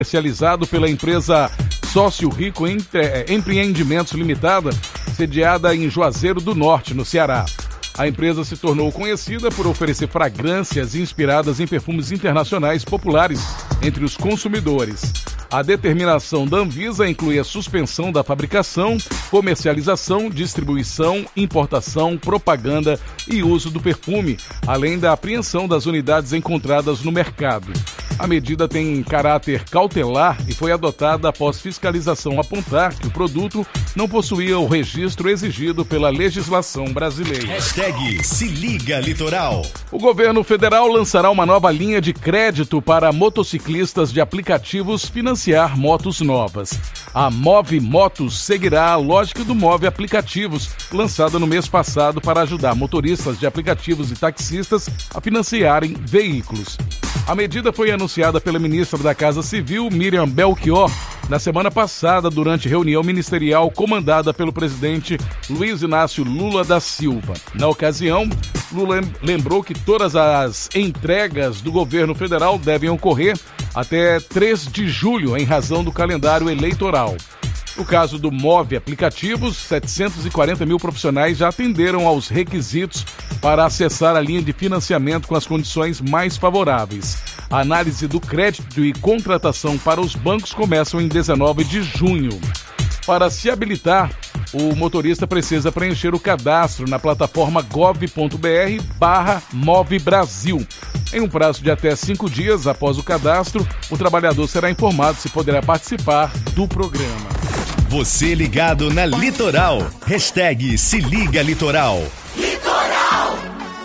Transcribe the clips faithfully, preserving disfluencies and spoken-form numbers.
comercializado pela empresa Sócio Rico Empreendimentos Limitada, sediada em Juazeiro do Norte, no Ceará. A empresa se tornou conhecida por oferecer fragrâncias inspiradas em perfumes internacionais populares entre os consumidores. A determinação da Anvisa inclui a suspensão da fabricação, comercialização, distribuição, importação, propaganda e uso do perfume, além da apreensão das unidades encontradas no mercado. A medida tem caráter cautelar e foi adotada após fiscalização apontar que o produto não possuía o registro exigido pela legislação brasileira. Hashtag Se Liga Litoral. O governo federal lançará uma nova linha de crédito para motociclistas de aplicativos financiar motos novas. A Move Motos seguirá a lógica do Move Aplicativos, lançada no mês passado para ajudar motoristas de aplicativos e taxistas a financiarem veículos. A medida foi anunciada pela ministra da Casa Civil, Miriam Belchior, na semana passada durante reunião ministerial comandada pelo presidente Luiz Inácio Lula da Silva. Na ocasião, Lula lembrou que todas as entregas do governo federal devem ocorrer até três de julho, em razão do calendário eleitoral. No caso do Move Aplicativos, setecentos e quarenta mil profissionais já atenderam aos requisitos para acessar a linha de financiamento com as condições mais favoráveis. A análise do crédito e contratação para os bancos começam em dezenove de junho. Para se habilitar, o motorista precisa preencher o cadastro na plataforma gov.br barra Move Brasil. Em um prazo de até cinco dias após o cadastro, o trabalhador será informado se poderá participar do programa. Você ligado na Litoral. Hashtag Se Liga Litoral. Litoral.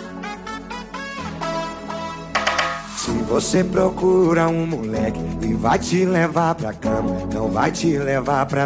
Se você procura um moleque e vai te levar pra cama, não vai te levar pra